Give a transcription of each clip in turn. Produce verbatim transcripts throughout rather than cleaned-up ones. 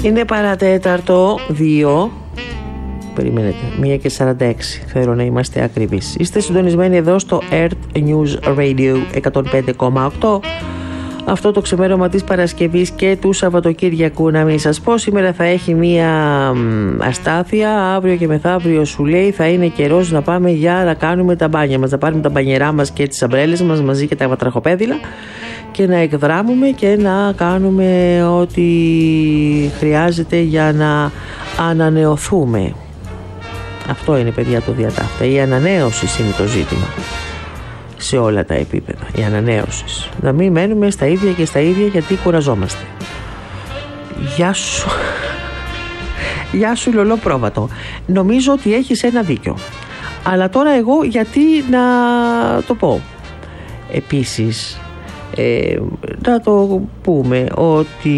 Είναι παρατέταρτο, δύο. Περιμένετε, μία και σαράντα έξι. Θέλω να είμαστε ακριβείς. Είστε συντονισμένοι εδώ στο Earth News Radio εκατόν πέντε κόμμα οκτώ. Αυτό το ξημέρωμα της Παρασκευής και του Σαββατοκύριακου, να μην σας πω, σήμερα θα έχει μία αστάθεια. Αύριο και μεθαύριο, σου λέει, θα είναι καιρός να πάμε για να κάνουμε τα μπάνια μας, να πάρουμε τα μπανιερά μας και τις αμπρέλες μας μαζί και τα βατραχοπέδιλα και να εκδράμουμε και να κάνουμε ό,τι χρειάζεται για να ανανεωθούμε. Αυτό είναι, παιδιά, το διατάφτα. Η ανανέωση είναι το ζήτημα σε όλα τα επίπεδα, η ανανέωση. Να μην μένουμε στα ίδια και στα ίδια, γιατί κουραζόμαστε. Γεια σου. Γεια σου, Λολό Πρόβατο. Νομίζω ότι έχεις ένα δίκιο. Αλλά τώρα εγώ γιατί να το πω. Επίσης, ε, να το πούμε ότι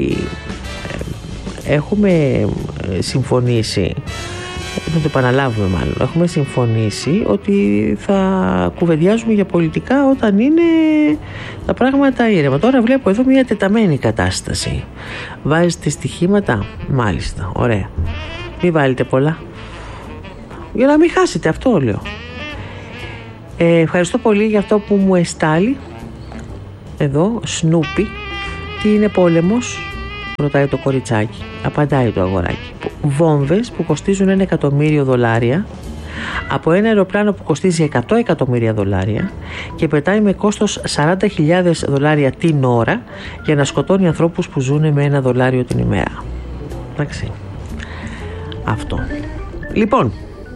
ε, έχουμε συμφωνήσει, να το επαναλάβουμε μάλλον, έχουμε συμφωνήσει ότι θα κουβεντιάζουμε για πολιτικά όταν είναι τα πράγματα ήρεμα. Τώρα βλέπω εδώ μια τεταμένη κατάσταση. Βάζετε στοιχήματα? Μάλιστα, ωραία. Μην βάλετε πολλά, για να μην χάσετε, αυτό λέω. ε, Ευχαριστώ πολύ για αυτό που μου εστάλει εδώ. Σνούπι. Τι είναι πόλεμος? Ρωτάει το κοριτσάκι. Απαντάει το αγοράκι. Βόμβες που κοστίζουν ένα εκατομμύριο δολάρια από ένα αεροπλάνο που κοστίζει εκατό εκατομμύρια δολάρια και πετάει με κόστος σαράντα χιλιάδες δολάρια την ώρα για να σκοτώνει ανθρώπους που ζουν με ένα δολάριο την ημέρα. Εντάξει. Αυτό. Λοιπόν,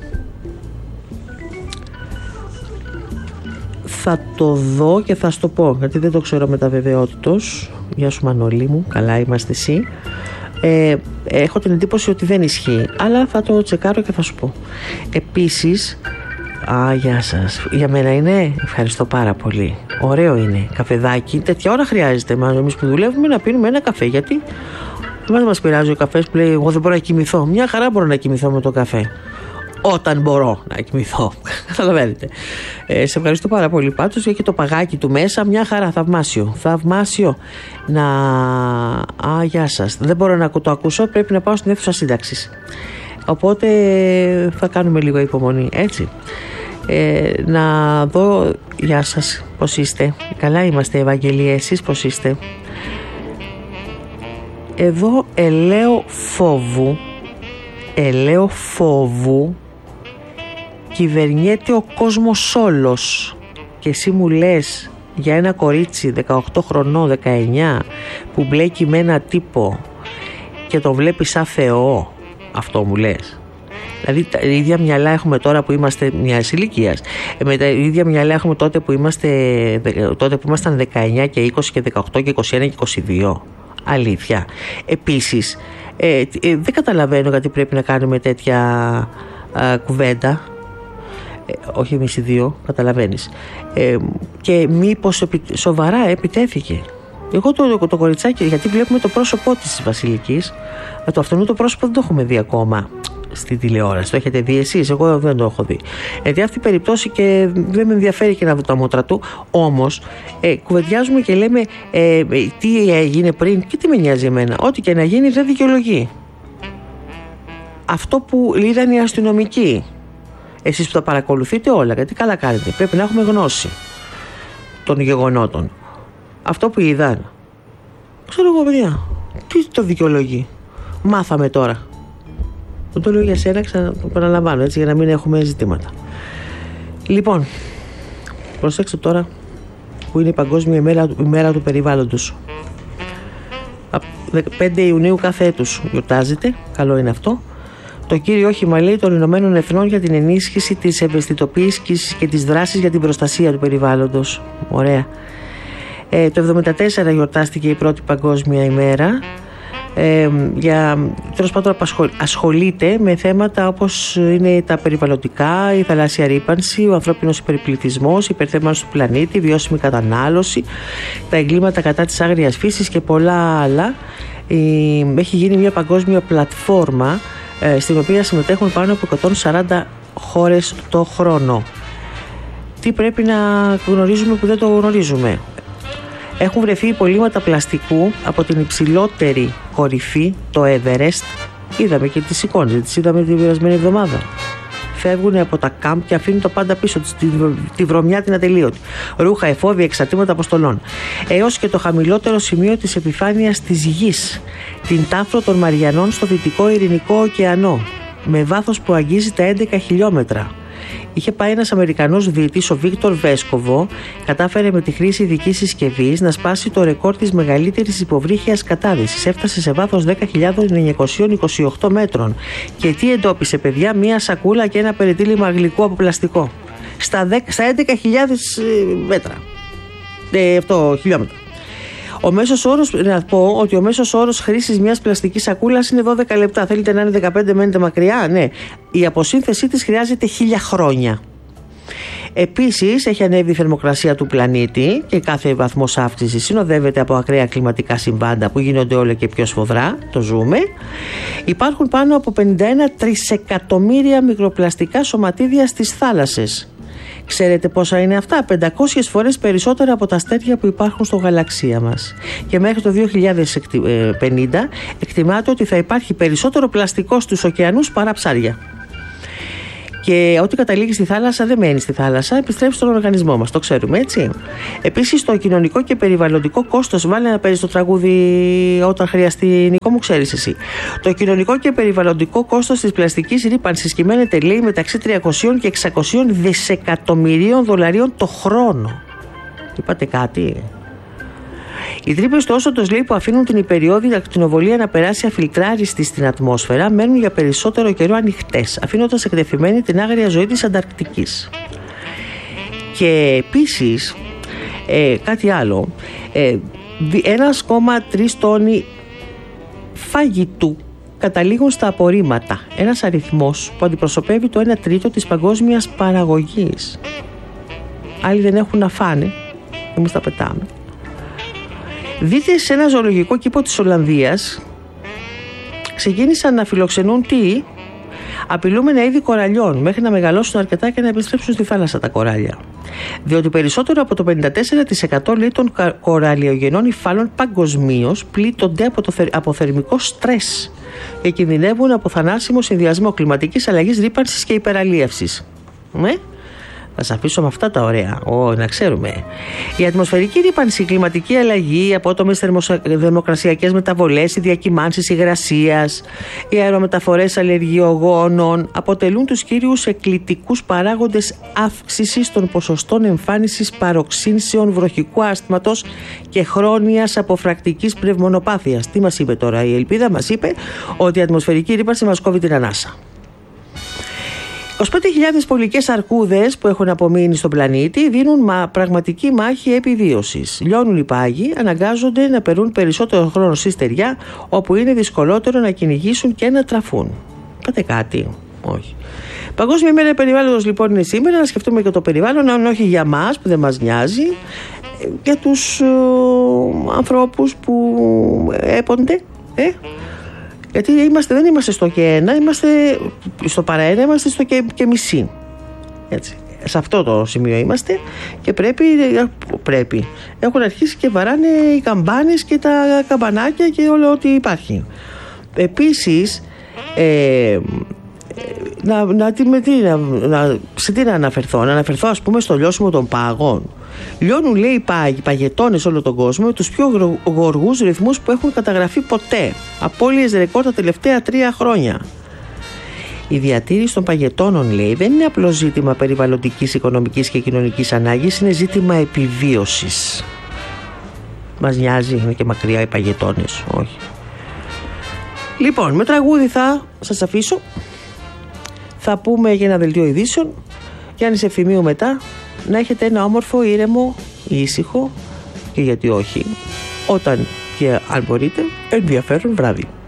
θα το δω και θα σου το πω, γιατί δεν το ξέρω με τα βεβαιότητος. Γεια σου, Μανώλη μου, καλά είμαστε εσύ? Ε, έχω την εντύπωση ότι δεν ισχύει, αλλά θα το τσεκάρω και θα σου πω. Επίσης, α, γεια σας, για μένα είναι, ευχαριστώ πάρα πολύ, ωραίο είναι, καφεδάκι, τέτοια ώρα χρειάζεται. Μα εμείς που δουλεύουμε να πίνουμε ένα καφέ, γιατί δεν μας πειράζει ο καφές που λέει εγώ δεν μπορώ να κοιμηθώ. Μια χαρά μπορώ να κοιμηθώ με το καφέ, όταν μπορώ να κοιμηθώ. Καταλαβαίνετε. Ε, σε ευχαριστώ πάρα πολύ πάντως. Έχει το παγάκι του μέσα, μια χαρά, θαυμάσιο. Θαυμάσιο. Να. Α, γεια σας. Δεν μπορώ να το ακούσω, πρέπει να πάω στην αίθουσα σύνταξης. Οπότε θα κάνουμε λίγο υπομονή, έτσι. Ε, να δω. Γεια σας, πώς είστε? Καλά είμαστε, Ευαγγελία, εσείς πώς είστε? Εδώ ελαίο φόβου. Ελαίο φόβου. Κυβερνιέται ο κόσμος όλος και εσύ μου λες για ένα κορίτσι δεκαοκτώ χρονών, δεκαεννιά, που μπλέκει με ένα τύπο και το βλέπει σαν Θεό? Αυτό μου λες? Δηλαδή τα ίδια μυαλά έχουμε τώρα που είμαστε μιας ηλικίας, ε, με τα ίδια μυαλά έχουμε τότε που, είμαστε, τότε που ήμασταν δεκαεννιά και είκοσι και δεκαοκτώ και είκοσι ένα και είκοσι δύο? Αλήθεια. Επίσης, ε, ε, δεν καταλαβαίνω γιατί πρέπει να κάνουμε τέτοια α, κουβέντα. Ε, όχι εμείς οι δύο, καταλαβαίνεις. Ε, και μήπως επι, σοβαρά επιτέθηκε? Εγώ το, το, το κοριτσάκι, γιατί βλέπουμε το πρόσωπό της της Βασιλικής, το αυτόν το πρόσωπο δεν το έχουμε δει ακόμα στη τηλεόραση. Το έχετε δει εσείς? Εγώ δεν το έχω δει. Γιατί αυτή η περίπτωση και δεν με ενδιαφέρει και να δω τα μούτρα του. Όμως ε, κουβεντιάζουμε και λέμε ε, τι έγινε πριν και τι με νοιάζει εμένα. Ό,τι και να γίνει δεν δικαιολογεί αυτό που είδαν οι αστυνομικοί. Εσείς που τα παρακολουθείτε όλα, γιατί καλά κάνετε, πρέπει να έχουμε γνώση των γεγονότων. Αυτό που είδαν, ξέρω εγώ, παιδιά, τι το δικαιολογεί? Μάθαμε τώρα. Δεν το λέω για σένα, ξανά το παραλαμβάνω, έτσι, για να μην έχουμε ζητήματα. Λοιπόν, προσέξτε τώρα που είναι η Παγκόσμια ημέρα, ημέρα του περιβάλλοντος. πέντε Ιουνίου κάθε έτους γιορτάζεται, καλό είναι αυτό. Το κύριο όχημα, λέει, των Ηνωμένων Εθνών για την ενίσχυση της ευαισθητοποίησης και της δράσης για την προστασία του περιβάλλοντος. Ωραία. Ε, το εβδομήντα τέσσερα γιορτάστηκε η πρώτη Παγκόσμια ημέρα. Ε, για, τέλος πάντων, ασχολείται με θέματα όπως είναι τα περιβαλλοντικά, η θαλάσσια ρύπανση, ο ανθρώπινος υπερπληθυσμός, η υπερθέρμανση του πλανήτη, η βιώσιμη κατανάλωση, τα εγκλήματα κατά της άγριας φύσης και πολλά άλλα. Ε, έχει γίνει μια παγκόσμια πλατφόρμα ε, στην οποία συμμετέχουν πάνω από εκατόν σαράντα χώρες το χρόνο. Τι πρέπει να γνωρίζουμε που δεν το γνωρίζουμε? Έχουν βρεθεί υπολείμματα πλαστικού από την υψηλότερη κορυφή, το Everest. Είδαμε και τις εικόνες, τις είδαμε την περασμένη εβδομάδα. Φεύγουν από τα κάμπ και αφήνουν το πάντα πίσω, τη, τη βρωμιά την ατελείωτη. Ρούχα, εφόδια, εξαρτήματα αποστολών. Έως και το χαμηλότερο σημείο της επιφάνειας της γης, την Τάφρο των Μαριανών στο Δυτικό Ειρηνικό ωκεανό, με βάθος που αγγίζει τα έντεκα χιλιόμετρα. Είχε πάει ένας Αμερικανός διαιτής, ο Βίκτορ Βέσκοβο, κατάφερε με τη χρήση ειδικής συσκευής να σπάσει το ρεκόρ της μεγαλύτερης υποβρύχιας κατάδυσης. Έφτασε σε βάθος δέκα χιλιάδες εννιακόσια είκοσι οκτώ μέτρων. Και τι εντόπισε, παιδιά? Μία σακούλα και ένα περιτύλιγμα γλυκού από πλαστικό. Στα, στα έντεκα χιλιάδες μέτρα. Ε, αυτό, χιλιόμετρα. Ο μέσος όρος, να πω ότι ο μέσος όρος χρήσης μιας πλαστικής σακούλας είναι δώδεκα λεπτά. Θέλετε να είναι δεκαπέντε, μένετε μακριά? Ναι. Η αποσύνθεσή της χρειάζεται χίλια χρόνια. Επίσης, έχει ανέβει η θερμοκρασία του πλανήτη και κάθε βαθμός αύξησης συνοδεύεται από ακραία κλιματικά συμβάντα που γίνονται όλο και πιο σφοδρά. Το ζούμε. Υπάρχουν πάνω από πενήντα ένα τρισεκατομμύρια μικροπλαστικά σωματίδια στις θάλασσες. Ξέρετε πόσα είναι αυτά? πεντακόσιες φορές περισσότερα από τα αστέρια που υπάρχουν στο γαλαξία μας. Και μέχρι το δύο χιλιάδες πενήντα εκτιμάται ότι θα υπάρχει περισσότερο πλαστικό στους ωκεανούς παρά ψάρια. Και ό,τι καταλήγει στη θάλασσα δεν μένει στη θάλασσα, επιστρέφει στον οργανισμό μας. Το ξέρουμε, έτσι. Επίσης, το κοινωνικό και περιβαλλοντικό κόστος. Βάλε να παίζει το τραγούδι όταν χρειαστεί, Νικό μου, ξέρεις εσύ. Το κοινωνικό και περιβαλλοντικό κόστος της πλαστικής ρύπανσης κυμαίνεται, λέει, μεταξύ τριακόσια και εξακόσια δισεκατομμυρίων δολαρίων το χρόνο. Είπατε κάτι? Οι τρύπες του όζοντος, λέει, που αφήνουν την υπεριόδη ακτινοβολία να περάσει αφιλτράριστη στην ατμόσφαιρα μένουν για περισσότερο καιρό ανοιχτές, αφήνοντας εκτεθειμένη την άγρια ζωή της Ανταρκτικής. Και επίσης, ε, κάτι άλλο, ε, ένα κόμμα τρία τόνοι φαγητού καταλήγουν στα απορρίμματα. Ένας αριθμός που αντιπροσωπεύει το ένα τρίτο της παγκόσμιας παραγωγής. Άλλοι δεν έχουν να φάνε, εμείς τα πετάμε. Δείτε, σε ένα ζωολογικό κήπο της Ολλανδίας ξεκίνησαν να φιλοξενούν τι? Απειλούμενα είδη κοραλιών, μέχρι να μεγαλώσουν αρκετά και να επιστρέψουν στη θάλασσα τα κοράλια. Διότι περισσότερο από το πενήντα τέσσερα τοις εκατό, λέει, των κοραλιογενών υφάλων παγκοσμίως πλήττονται από, το, από θερμικό στρες και κινδυνεύουν από θανάσιμο συνδυασμό κλιματικής αλλαγής, ρύπανσης και υπεραλίευσης. Ναι. Θα σας αφήσω με αυτά τα ωραία, Ω, να ξέρουμε. Η ατμοσφαιρική ρύπανση, η κλιματική αλλαγή, οι απότομες θερμοκρασιακές μεταβολές, οι διακυμάνσεις υγρασίας, οι αερομεταφορές αλλεργιογόνων αποτελούν τους κύριους εκκλητικούς παράγοντες αύξησης των ποσοστών εμφάνισης παροξύνσεων βροχικού άσθματος και χρόνιας αποφρακτικής πνευμονοπάθειας. Τι μας είπε τώρα η Ελπίδα? Μας είπε ότι η ατμοσφαιρική ρύπανση μας κόβει την ανάσα. είκοσι πέντε χιλιάδες πολικές αρκούδες που έχουν απομείνει στον πλανήτη δίνουν μα, πραγματική μάχη επιβίωσης. Λιώνουν οι πάγοι, αναγκάζονται να περνούν περισσότερο χρόνο στη στεριά, όπου είναι δυσκολότερο να κυνηγήσουν και να τραφούν. Πάτε κάτι? Όχι. Παγκόσμια ημέρα περιβάλλοντος, λοιπόν, είναι σήμερα. Να σκεφτούμε και το περιβάλλον, αν όχι για μας που δεν μας νοιάζει, για τους ε, ανθρώπους που έπονται. Ε? Γιατί είμαστε, δεν είμαστε στο και ένα, είμαστε στο παρά ένα, είμαστε στο και, και μισή. Έτσι. Σε αυτό το σημείο είμαστε και πρέπει, πρέπει. Έχουν αρχίσει και βαράνε οι καμπάνες και τα καμπανάκια και όλο ό,τι υπάρχει. Επίσης, ε, να, να, τι, να, να, σε τι να αναφερθώ, να αναφερθώ ας πούμε στο λιώσιμο των πάγων. Λιώνουν, λέει, οι παγετώνες όλο τον κόσμο με τους πιο γοργούς ρυθμούς που έχουν καταγραφεί ποτέ. Απώλειες ρεκόρ τα τελευταία τρία χρόνια. Η διατήρηση των παγετώνων, λέει, δεν είναι απλό ζήτημα περιβαλλοντικής, οικονομικής και κοινωνικής ανάγκης, είναι ζήτημα επιβίωσης. Μας νοιάζει, είναι και μακριά οι παγετώνες? Όχι. Λοιπόν, με τραγούδι θα σας αφήσω. Θα πούμε για ένα δελτίο ειδήσεων. Γιάννης Ευθυμίου μετά. Να έχετε ένα όμορφο, ήρεμο, ήσυχο και γιατί όχι, όταν και αν μπορείτε, ενδιαφέρον βράδυ.